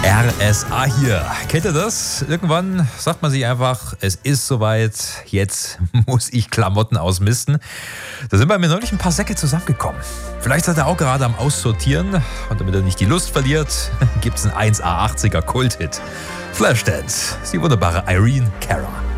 RSA hier. Kennt ihr das? Irgendwann sagt man sich einfach, es ist soweit, jetzt muss ich Klamotten ausmisten. Da sind bei mir neulich ein paar Säcke zusammengekommen. Vielleicht seid ihr auch gerade am Aussortieren und damit ihr nicht die Lust verliert, gibt es einen 1A80er Kulthit. Flashdance, die wunderbare Irene Cara.